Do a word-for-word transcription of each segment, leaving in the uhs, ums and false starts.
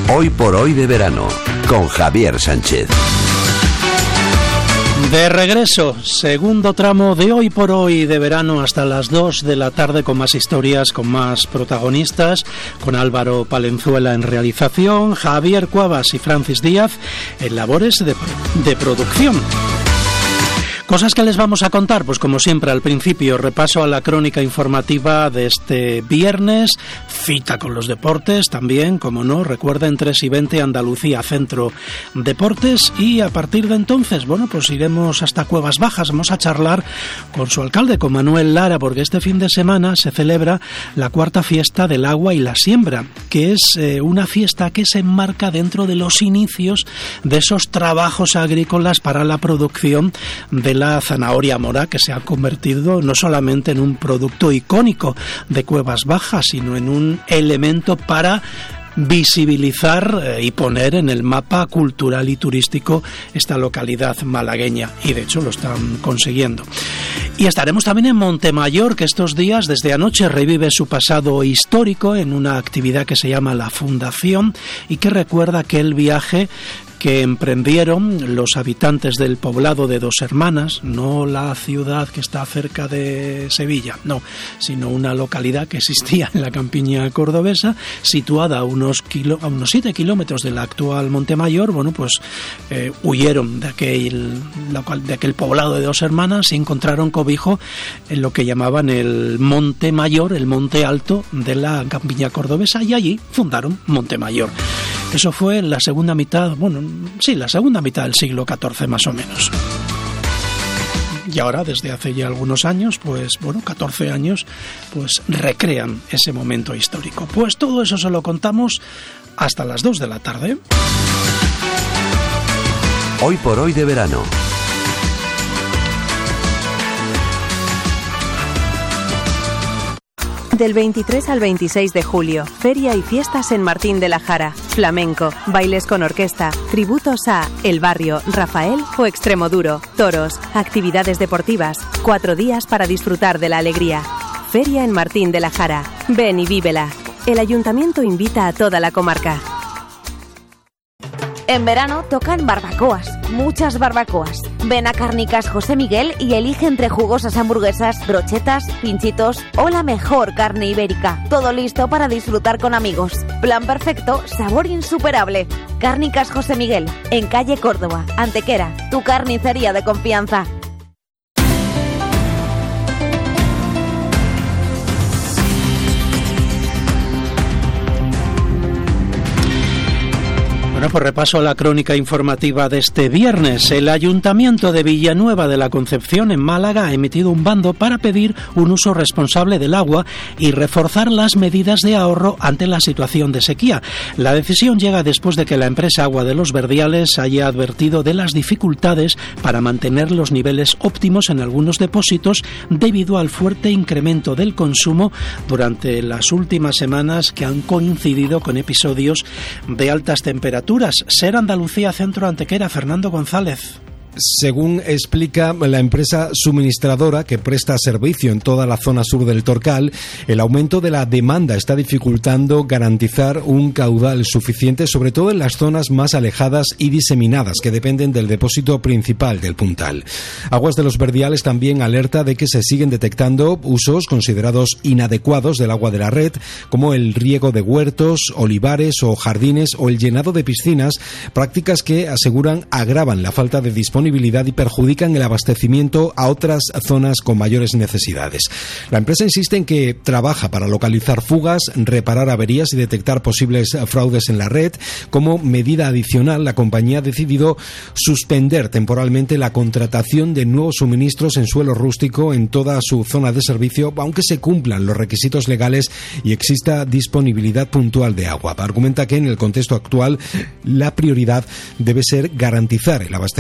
Hoy por hoy de verano, con Javier Sánchez. De regreso, segundo tramo de Hoy por Hoy de verano hasta las dos de la tarde, con más historias, con más protagonistas, con Álvaro Palenzuela en realización, Javier Cuevas y Francis Díaz en labores de, de producción. Cosas que les vamos a contar, pues como siempre al principio, repaso a la crónica informativa de este viernes, cita con los deportes también, como no, recuerden tres y veinte Andalucía Centro Deportes, y a partir de entonces, bueno, pues iremos hasta Cuevas Bajas, vamos a charlar con su alcalde, con Manuel Lara, porque este fin de semana se celebra la cuarta fiesta del agua y la siembra, que es eh, una fiesta que se enmarca dentro de los inicios de esos trabajos agrícolas para la producción de la zanahoria mora, que se ha convertido no solamente en un producto icónico de Cuevas Bajas, sino en un elemento para visibilizar eh, y poner en el mapa cultural y turístico esta localidad malagueña, y de hecho lo están consiguiendo. Y estaremos también en Montemayor, que estos días, desde anoche, revive su pasado histórico en una actividad que se llama La Fundación y que recuerda aquel viaje que emprendieron los habitantes del poblado de Dos Hermanas, no la ciudad que está cerca de Sevilla, no, sino una localidad que existía en la campiña cordobesa, situada a unos kilo, a unos siete kilómetros de la actual Montemayor. Bueno, pues eh, huyeron de aquel, de aquel poblado de Dos Hermanas y encontraron cobijo en lo que llamaban el Monte Mayor, el Monte Alto de la campiña cordobesa, y allí fundaron Montemayor. Eso fue en la segunda mitad, bueno, sí, la segunda mitad del siglo catorce más o menos. Y ahora, desde hace ya algunos años, pues bueno, catorce años, pues recrean ese momento histórico. Pues todo eso se lo contamos hasta las dos de la tarde. Hoy por hoy de verano. Del veintitrés al veintiséis de julio, feria y fiestas en Martín de la Jara, flamenco, bailes con orquesta, tributos a El Barrio, Rafael o Extremoduro, toros, actividades deportivas, cuatro días para disfrutar de la alegría. Feria en Martín de la Jara, ven y vívela. El ayuntamiento invita a toda la comarca. En verano tocan barbacoas, muchas barbacoas. Ven a Cárnicas José Miguel y elige entre jugosas hamburguesas, brochetas, pinchitos o la mejor carne ibérica. Todo listo para disfrutar con amigos. Plan perfecto, sabor insuperable. Cárnicas José Miguel, en calle Córdoba, Antequera, tu carnicería de confianza. Bueno, pues repaso a la crónica informativa de este viernes. El Ayuntamiento de Villanueva de la Concepción, en Málaga, ha emitido un bando para pedir un uso responsable del agua y reforzar las medidas de ahorro ante la situación de sequía. La decisión llega después de que la empresa Agua de los Verdiales haya advertido de las dificultades para mantener los niveles óptimos en algunos depósitos debido al fuerte incremento del consumo durante las últimas semanas, que han coincidido con episodios de altas temperaturas. Ser Andalucía Centro Antequera, Fernando González. Según explica la empresa suministradora que presta servicio en toda la zona sur del Torcal, el aumento de la demanda está dificultando garantizar un caudal suficiente, sobre todo en las zonas más alejadas y diseminadas que dependen del depósito principal del Puntal. Aguas de los Verdiales también alerta de que se siguen detectando usos considerados inadecuados del agua de la red, como el riego de huertos, olivares o jardines o el llenado de piscinas, prácticas que aseguran agravan la falta de disponibilidad y perjudican el abastecimiento a otras zonas con mayores necesidades. La empresa insiste en que trabaja para localizar fugas, reparar averías y detectar posibles fraudes en la red. Como medida adicional, la compañía ha decidido suspender temporalmente la contratación de nuevos suministros en suelo rústico en toda su zona de servicio, aunque se cumplan los requisitos legales y exista disponibilidad puntual de agua. Argumenta que en el contexto actual la prioridad debe ser garantizar el abastecimiento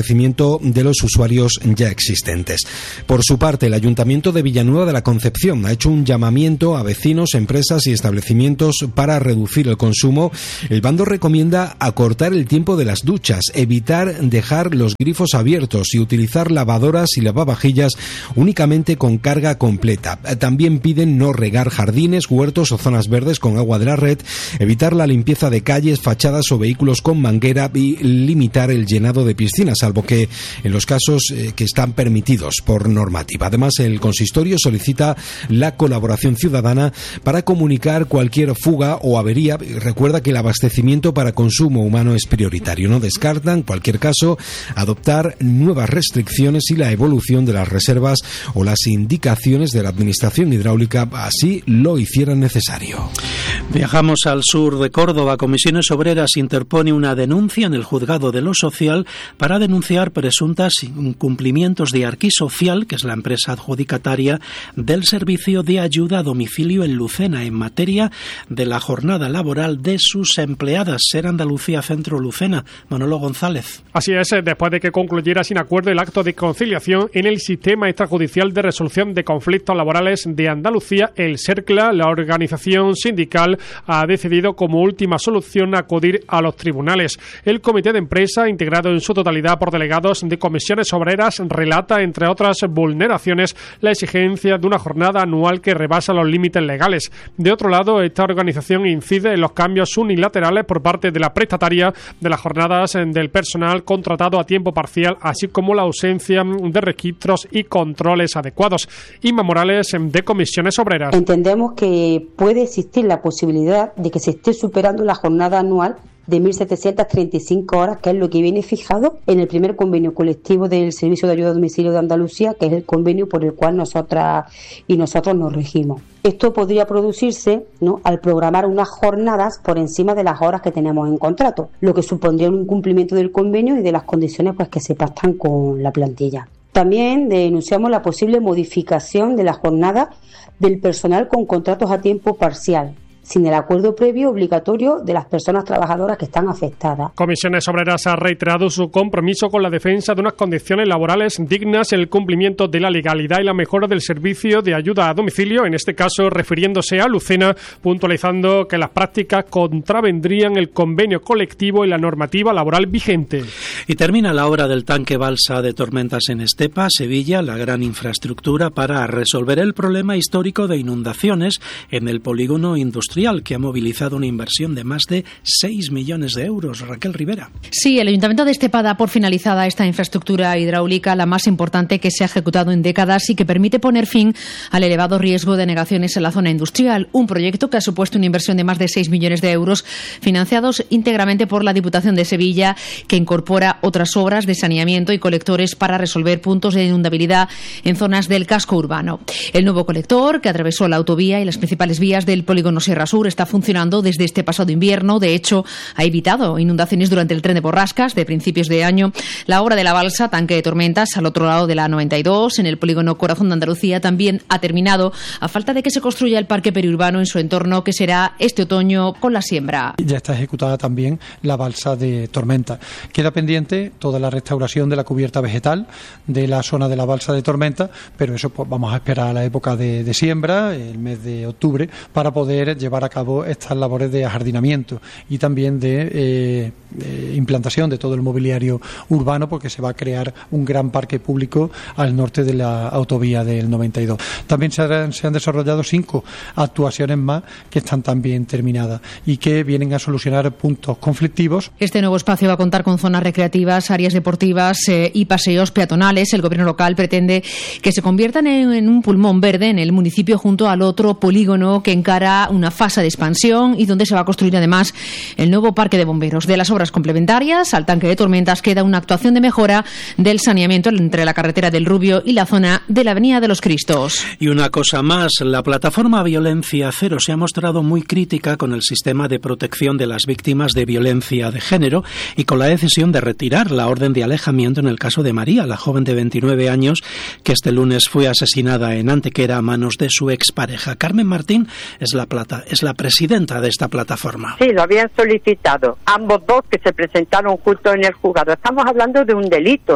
incremento de los usuarios ya existentes. Por su parte, el Ayuntamiento de Villanueva de la Concepción ha hecho un llamamiento a vecinos, empresas y establecimientos para reducir el consumo. El bando recomienda acortar el tiempo de las duchas, evitar dejar los grifos abiertos y utilizar lavadoras y lavavajillas únicamente con carga completa. También piden no regar jardines, huertos o zonas verdes con agua de la red, evitar la limpieza de calles, fachadas o vehículos con manguera y limitar el llenado de piscinas, salvo que en los casos eh, que están permitidos por normativa. Además, el consistorio solicita la colaboración ciudadana para comunicar cualquier fuga o avería. Recuerda que el abastecimiento para consumo humano es prioritario. No descartan, en cualquier caso, adoptar nuevas restricciones y la evolución de las reservas o las indicaciones de la Administración Hidráulica así lo hicieran necesario. Viajamos al sur de Córdoba. Comisiones Obreras interpone una denuncia en el Juzgado de lo Social para denunciar presuntas incumplimientos de Arquisocial, que es la empresa adjudicataria del servicio de ayuda a domicilio en Lucena, en materia de la jornada laboral de sus empleadas. Ser Andalucía Centro Lucena. Manolo González. Así es, después de que concluyera sin acuerdo el acto de conciliación en el Sistema Extrajudicial de Resolución de Conflictos Laborales de Andalucía, el SERCLA, la organización sindical, ha decidido como última solución acudir a los tribunales. El comité de empresa, integrado en su totalidad por delegados de comisiones obreras, relata, entre otras vulneraciones, la exigencia de una jornada anual que rebasa los límites legales. De otro lado, esta organización incide en los cambios unilaterales por parte de la prestataria de las jornadas del personal contratado a tiempo parcial, así como la ausencia de registros y controles adecuados. Inma Morales, de Comisiones Obreras. Entendemos que puede existir la posibilidad de que se esté superando la jornada anual de mil setecientas treinta y cinco horas, que es lo que viene fijado en el primer convenio colectivo del Servicio de Ayuda a Domicilio de Andalucía, que es el convenio por el cual nosotras y nosotros nos regimos. Esto podría producirse, ¿no?, al programar unas jornadas por encima de las horas que tenemos en contrato, lo que supondría un incumplimiento del convenio y de las condiciones pues que se pactan con la plantilla. También denunciamos la posible modificación de la jornada del personal con contratos a tiempo parcial, sin el acuerdo previo obligatorio de las personas trabajadoras que están afectadas. Comisiones Obreras ha reiterado su compromiso con la defensa de unas condiciones laborales dignas, el cumplimiento de la legalidad y la mejora del servicio de ayuda a domicilio, en este caso refiriéndose a Lucena, puntualizando que las prácticas contravendrían el convenio colectivo y la normativa laboral vigente. Y termina la obra del tanque balsa de Tormentas en Estepa, Sevilla, la gran infraestructura para resolver el problema histórico de inundaciones en el polígono industrial, que ha movilizado una inversión de más de seis millones de euros. Raquel Rivera. Sí, el Ayuntamiento de Estepa da por finalizada esta infraestructura hidráulica, la más importante que se ha ejecutado en décadas y que permite poner fin al elevado riesgo de anegaciones en la zona industrial. Un proyecto que ha supuesto una inversión de más de seis millones de euros, financiados íntegramente por la Diputación de Sevilla, que incorpora otras obras de saneamiento y colectores para resolver puntos de inundabilidad en zonas del casco urbano. El nuevo colector, que atravesó la autovía y las principales vías del polígono Sierra Sur, está funcionando desde este pasado invierno. De hecho, ha evitado inundaciones durante el tren de borrascas de principios de año. La obra de la balsa Tanque de Tormentas, al otro lado de la noventa y dos, en el polígono Corazón de Andalucía, también ha terminado, a falta de que se construya el parque periurbano en su entorno, que será este otoño con la siembra. Ya está ejecutada también la balsa de Tormenta. Queda pendiente toda la restauración de la cubierta vegetal de la zona de la balsa de Tormenta, pero eso pues vamos a esperar a la época de, de siembra, el mes de octubre, para poder llevar a cabo estas labores de ajardinamiento y también de eh, eh, implantación de todo el mobiliario urbano, porque se va a crear un gran parque público al norte de la autovía del noventa y dos. También se han, se han desarrollado cinco actuaciones más que están también terminadas y que vienen a solucionar puntos conflictivos. Este nuevo espacio va a contar con zonas recreativas, áreas deportivas eh, y paseos peatonales. El gobierno local pretende que se conviertan en, en un pulmón verde en el municipio, junto al otro polígono que encara una fase de expansión y donde se va a construir además el nuevo parque de bomberos. De las obras complementarias al tanque de Tormentas queda una actuación de mejora del saneamiento entre la carretera del Rubio y la zona de la Avenida de los Cristos. Y una cosa más, la plataforma Violencia Cero se ha mostrado muy crítica con el sistema de protección de las víctimas de violencia de género y con la decisión de retirar la orden de alejamiento en el caso de María, la joven de veintinueve años que este lunes fue asesinada en Antequera a manos de su expareja. Carmen Martín es la plata, es la presidenta de esta plataforma. Sí, lo habían solicitado ambos dos, que se presentaron juntos en el juzgado. Estamos hablando de un delito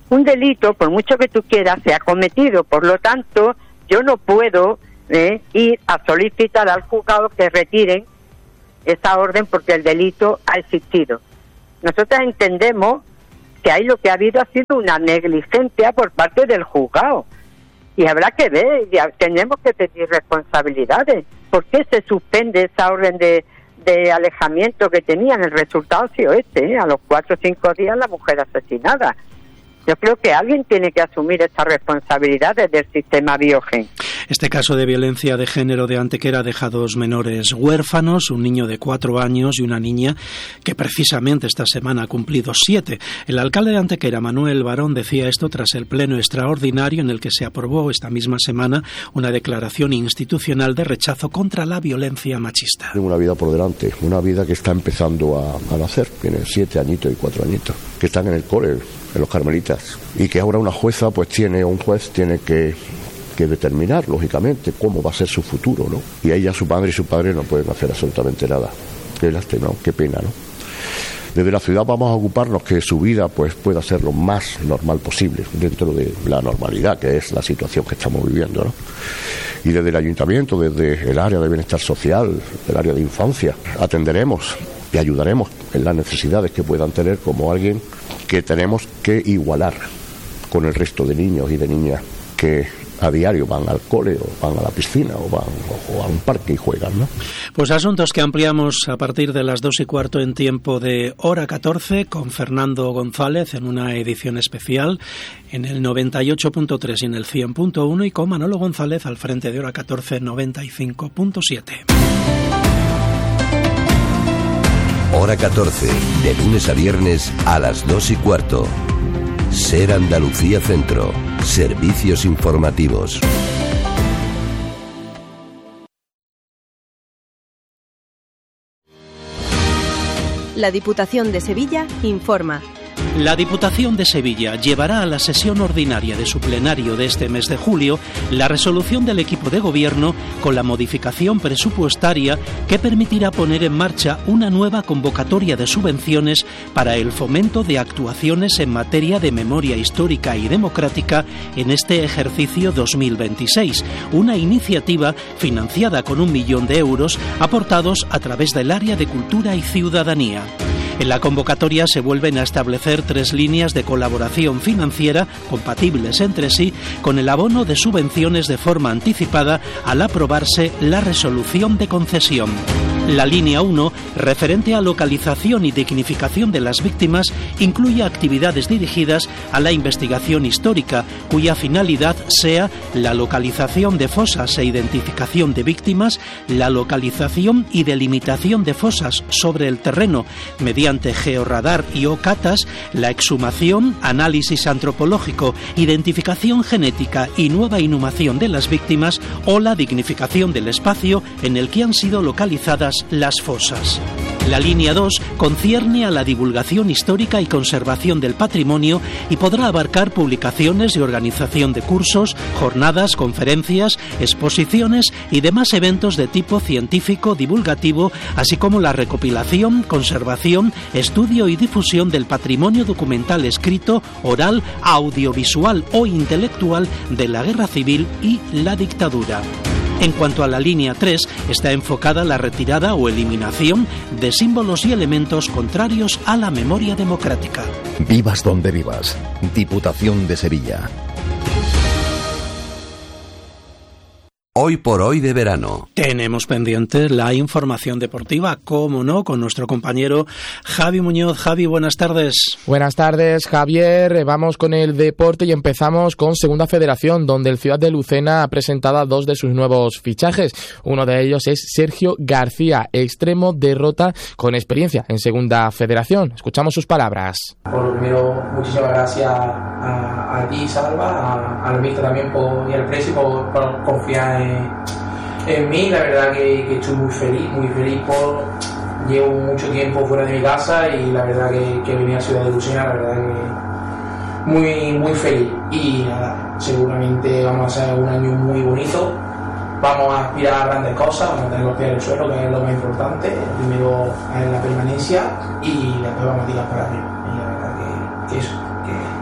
un delito, por mucho que tú quieras, se ha cometido. Por lo tanto, yo no puedo eh, ir a solicitar al juzgado que retiren esa orden porque el delito ha existido. Nosotros entendemos que ahí lo que ha habido ha sido una negligencia por parte del juzgado. Y habrá que ver, y tenemos que pedir responsabilidades. ¿Por qué se suspende esa orden de, de alejamiento que tenían? El resultado ha sido este, ¿eh? A los cuatro o cinco días la mujer asesinada. Yo creo que alguien tiene que asumir esta responsabilidad desde el sistema Biogen. Este caso de violencia de género de Antequera deja dos menores huérfanos, un niño de cuatro años y una niña que precisamente esta semana ha cumplido siete. El alcalde de Antequera, Manuel Barón, decía esto tras el pleno extraordinario en el que se aprobó esta misma semana una declaración institucional de rechazo contra la violencia machista. Tengo una vida por delante, una vida que está empezando a, a nacer, tiene siete añitos y cuatro añitos, que están en el cole, en los Carmelitas, y que ahora una jueza pues tiene, un juez tiene que, que determinar, lógicamente, cómo va a ser su futuro, ¿no? Y ella, su madre y su padre no pueden hacer absolutamente nada. Qué lástima, qué pena, ¿no? Desde la ciudad vamos a ocuparnos que su vida pues pueda ser lo más normal posible, dentro de la normalidad, que es la situación que estamos viviendo, ¿no? Y desde el ayuntamiento, desde el área de bienestar social, el área de infancia, atenderemos y ayudaremos en las necesidades que puedan tener como alguien que tenemos que igualar con el resto de niños y de niñas que a diario van al cole o van a la piscina o van o a un parque y juegan, ¿no? Pues asuntos que ampliamos a partir de las dos y cuarto en tiempo de hora catorce con Fernando González en una edición especial en el noventa y ocho punto tres y en el cien punto uno y con Manolo González al frente de hora catorce noventa y cinco punto siete. Hora catorce, de lunes a viernes a las dos y cuarto. Ser Andalucía Centro. Servicios informativos. La Diputación de Sevilla informa. La Diputación de Sevilla llevará a la sesión ordinaria de su plenario de este mes de julio la resolución del equipo de gobierno con la modificación presupuestaria que permitirá poner en marcha una nueva convocatoria de subvenciones para el fomento de actuaciones en materia de memoria histórica y democrática en este ejercicio dos mil veintiséis, una iniciativa financiada con un millón de euros aportados a través del área de Cultura y Ciudadanía. En la convocatoria se vuelven a establecer tres líneas de colaboración financiera compatibles entre sí con el abono de subvenciones de forma anticipada al aprobarse la resolución de concesión. La línea uno, referente a localización y dignificación de las víctimas, incluye actividades dirigidas a la investigación histórica, cuya finalidad sea la localización de fosas e identificación de víctimas, la localización y delimitación de fosas sobre el terreno mediante georradar y o catas, la exhumación, análisis antropológico, identificación genética y nueva inhumación de las víctimas o la dignificación del espacio en el que han sido localizadas las fosas. La línea dos concierne a la divulgación histórica y conservación del patrimonio y podrá abarcar publicaciones y organización de cursos, jornadas, conferencias, exposiciones y demás eventos de tipo científico divulgativo, así como la recopilación, conservación, estudio y difusión del patrimonio documental escrito, oral, audiovisual o intelectual de la Guerra Civil y la dictadura. En cuanto a la línea tres, está enfocada a la retirada o eliminación de símbolos y elementos contrarios a la memoria democrática. Vivas donde vivas. Diputación de Sevilla. Hoy por hoy de verano. Tenemos pendiente la información deportiva, cómo no, con nuestro compañero Javi Muñoz. Javi, buenas tardes. Buenas tardes, Javier. Vamos con el deporte y empezamos con Segunda Federación, donde el Ciudad de Lucena ha presentado a dos de sus nuevos fichajes. Uno de ellos es Sergio García, extremo de Rota con experiencia en Segunda Federación. Escuchamos sus palabras. Por lo primero, muchísimas gracias a, a ti, Salva, a, al míster también por, y al Presi por, por confiar en En mí. La verdad que, que estoy muy feliz, muy feliz por... Llevo mucho tiempo fuera de mi casa y la verdad que, que venía a Ciudad de Lucena, la verdad que muy, muy feliz. Y nada, seguramente vamos a hacer un año muy bonito, vamos a aspirar a grandes cosas, vamos a tener los pies en el suelo, que es lo más importante. Primero es la permanencia y después vamos a tirar para arriba. Y la verdad que, que eso, que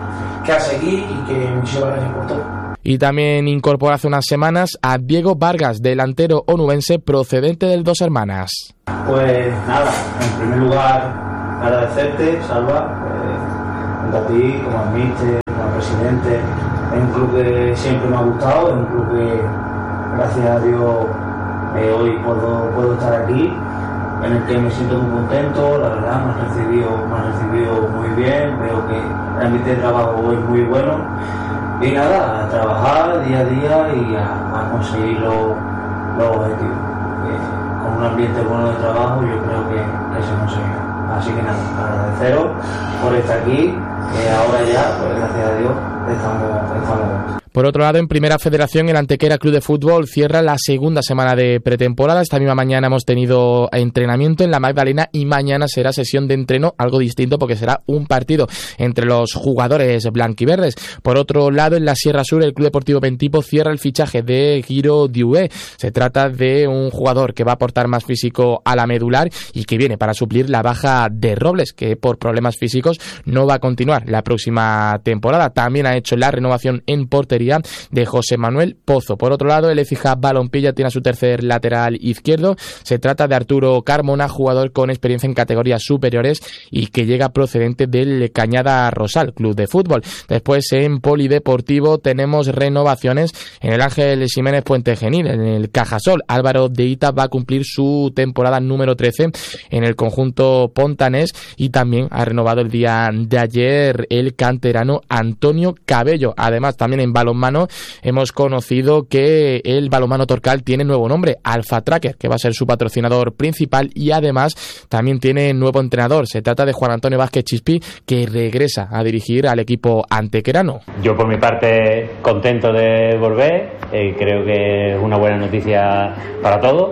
que a seguir y que muchísimas gracias por todo. Y también incorpora hace unas semanas a Diego Vargas, delantero onubense procedente del Dos Hermanas. Pues nada, en primer lugar agradecerte, Salva, eh, tanto a ti como al míster, como al presidente. Es un club que siempre me ha gustado, es un club que gracias a Dios eh, hoy puedo, puedo estar aquí, en el que me siento muy contento, la verdad me han recibido, me han recibido muy bien, veo que el ambiente de trabajo es muy bueno. Y nada, a trabajar día a día y a, a conseguir los, los objetivos. Eh, con un ambiente bueno de trabajo yo creo que, que se conseguirá. Así que nada, agradeceros por estar aquí, que ahora ya, pues gracias a Dios, estamos, estamos. Por otro lado, en Primera Federación, el Antequera Club de Fútbol cierra la segunda semana de pretemporada. Esta misma mañana hemos tenido entrenamiento en la Magdalena y mañana será sesión de entreno, algo distinto porque será un partido entre los jugadores blanquiverdes. Por otro lado, en la Sierra Sur, el Club Deportivo Bentipo cierra el fichaje de Giro Diué. Se trata de un jugador que va a aportar más físico a la medular y que viene para suplir la baja de Robles, que por problemas físicos no va a continuar la próxima temporada. También ha hecho la renovación en portería de José Manuel Pozo. Por otro lado, el Écija Balompié tiene a su tercer lateral izquierdo. Se trata de Arturo Carmona, jugador con experiencia en categorías superiores y que llega procedente del Cañada Rosal Club de Fútbol. Después, en Polideportivo tenemos renovaciones en el Ángel Ximénez Puente Genil, en el Cajasol. Álvaro de Ita va a cumplir su temporada número trece en el conjunto pontanés y también ha renovado el día de ayer el canterano Antonio Cabello. Además, también en balonmano hemos conocido que el balonmano Torcal tiene nuevo nombre, Alfa Tracker, que va a ser su patrocinador principal y además también tiene nuevo entrenador. Se trata de Juan Antonio Vázquez Chispí, que regresa a dirigir al equipo antequerano. Yo por mi parte contento de volver, eh, creo que es una buena noticia para todos,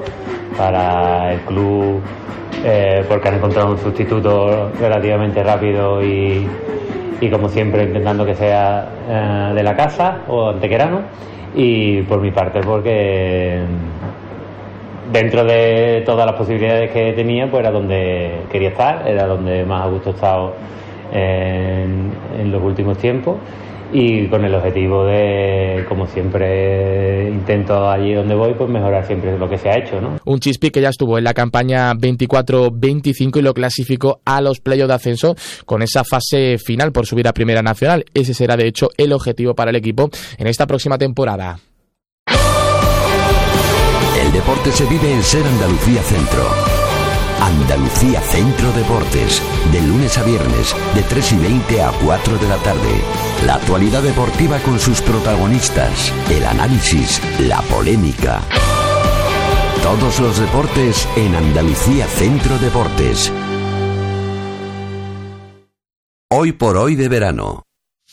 para el club, eh, porque han encontrado un sustituto relativamente rápido y y como siempre intentando que sea eh, de la casa o antequerano, y por mi parte porque dentro de todas las posibilidades que tenía pues era donde quería estar, era donde más a gusto he estado en, en los últimos tiempos, y con el objetivo de, como siempre intento allí donde voy, pues mejorar siempre lo que se ha hecho, ¿no? Un Chispí que ya estuvo en la campaña veinticuatro veinticinco y lo clasificó a los playoffs de ascenso con esa fase final por subir a Primera Nacional. Ese será de hecho el objetivo para el equipo en esta próxima temporada. El deporte se vive en Ser Andalucía Centro. Andalucía Centro Deportes, de lunes a viernes, de tres y veinte a cuatro de la tarde. La actualidad deportiva con sus protagonistas, el análisis, la polémica. Todos los deportes en Andalucía Centro Deportes. Hoy por hoy de verano.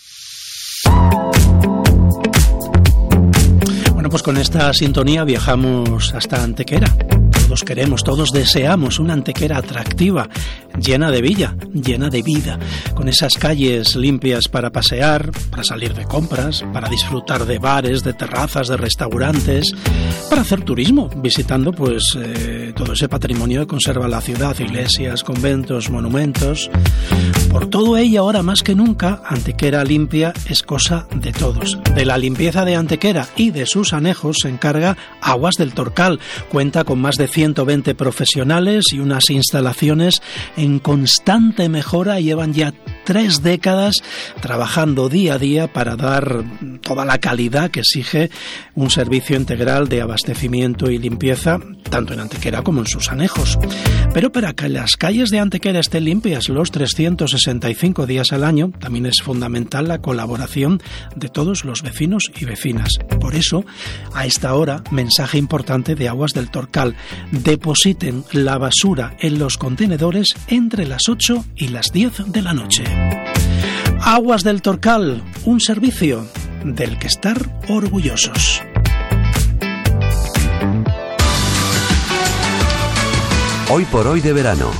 Bueno, pues con esta sintonía viajamos hasta Antequera. Todos queremos, todos deseamos una Antequera atractiva, llena de vida, llena de vida, con esas calles limpias para pasear, para salir de compras, para disfrutar de bares, de terrazas, de restaurantes, para hacer turismo, visitando pues eh, todo ese patrimonio que conserva la ciudad, iglesias, conventos, monumentos. Por todo ello, ahora más que nunca, Antequera limpia es cosa de todos. De la limpieza de Antequera y de sus anejos se encarga Aguas del Torcal. Cuenta con más de ciento veinte profesionales y unas instalaciones en constante mejora. Llevan ya tres décadas trabajando día a día para dar toda la calidad que exige un servicio integral de abastecimiento y limpieza, tanto en Antequera como en sus anejos. Pero para que las calles de Antequera estén limpias los trescientos sesenta y cinco días al año, también es fundamental la colaboración de todos los vecinos y vecinas. Por eso, a esta hora, mensaje importante de Aguas del Torcal: depositen la basura en los contenedores entre las ocho y las diez de la noche. Aguas del Torcal, un servicio del que estar orgullosos. Hoy por hoy de verano.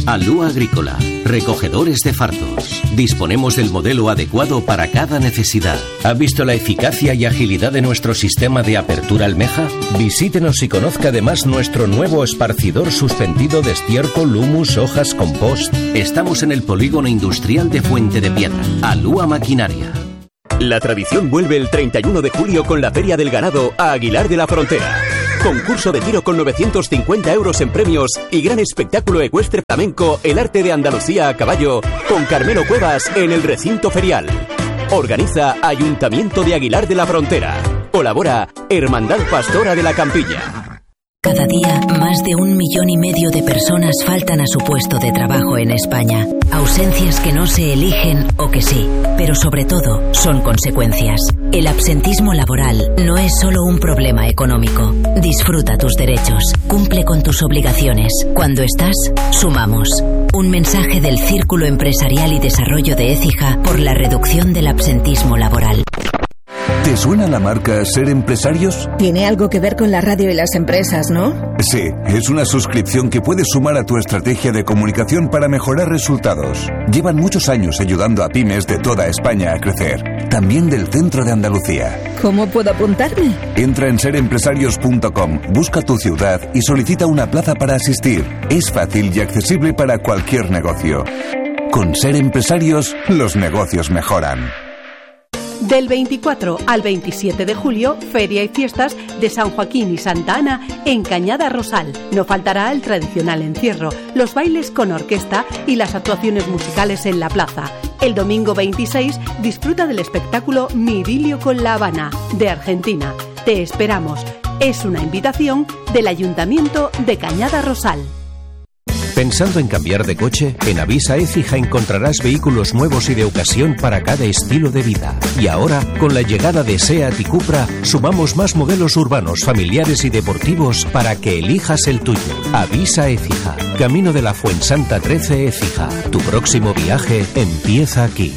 Alúa Agrícola, recogedores de fardos. Disponemos del modelo adecuado para cada necesidad. ¿Ha visto la eficacia y agilidad de nuestro sistema de apertura almeja? Visítenos y conozca además nuestro nuevo esparcidor suspendido de estiércol, humus, hojas, compost. Estamos en el polígono industrial de Fuente de Piedra. Alúa Maquinaria. La tradición vuelve el treinta y uno de julio con la Feria del Ganado a Aguilar de la Frontera. Concurso de tiro con novecientos cincuenta euros en premios y gran espectáculo ecuestre flamenco, el arte de Andalucía a caballo, con Carmelo Cuevas en el recinto ferial. Organiza Ayuntamiento de Aguilar de la Frontera. Colabora Hermandad Pastora de la Campilla. Cada día, más de un millón y medio de personas faltan a su puesto de trabajo en España. Ausencias que no se eligen o que sí, pero sobre todo son consecuencias. El absentismo laboral no es solo un problema económico. Disfruta tus derechos, cumple con tus obligaciones. Cuando estás, sumamos. Un mensaje del Círculo Empresarial y Desarrollo de Écija por la reducción del absentismo laboral. ¿Te suena la marca Ser Empresarios? Tiene algo que ver con la radio y las empresas, ¿no? Sí, es una suscripción que puedes sumar a tu estrategia de comunicación para mejorar resultados. Llevan muchos años ayudando a pymes de toda España a crecer, también del centro de Andalucía. ¿Cómo puedo apuntarme? Entra en ser empresarios punto com, busca tu ciudad y solicita una plaza para asistir. Es fácil y accesible para cualquier negocio. Con Ser Empresarios, los negocios mejoran. Del veinticuatro al veintisiete de julio, Feria y Fiestas de San Joaquín y Santa Ana en Cañada Rosal. No faltará el tradicional encierro, los bailes con orquesta y las actuaciones musicales en la plaza. El domingo veintiséis disfruta del espectáculo Mi idilio con La Habana, de Argentina. Te esperamos. Es una invitación del Ayuntamiento de Cañada Rosal. ¿Pensando en cambiar de coche? En Avisa Écija encontrarás vehículos nuevos y de ocasión para cada estilo de vida. Y ahora, con la llegada de SEAT y Cupra, sumamos más modelos urbanos, familiares y deportivos para que elijas el tuyo. Avisa Écija, Camino de la Fuensanta trece Écija. Tu próximo viaje empieza aquí.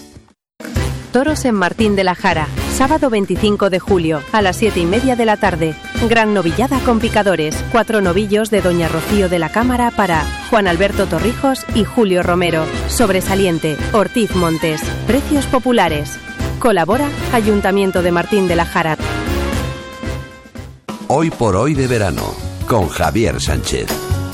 Toros en Martín de la Jara, sábado veinticinco de julio, a las siete y media de la tarde. Gran novillada con picadores, cuatro novillos de Doña Rocío de la Cámara para Juan Alberto Torrijos y Julio Romero. Sobresaliente, Ortiz Montes. Precios populares. Colabora Ayuntamiento de Martín de la Jara. Hoy por hoy de verano, con Javier Sánchez.